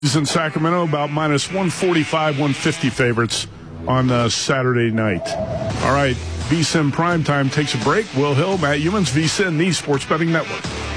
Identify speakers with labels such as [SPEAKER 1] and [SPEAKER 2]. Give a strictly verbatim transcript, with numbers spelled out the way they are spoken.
[SPEAKER 1] He's in Sacramento, about minus one forty-five, one fifty favorites on uh, Saturday night. All right, V S I N Primetime takes a break. Will Hill, Matt Youmans, V S I N, the Sports Betting Network.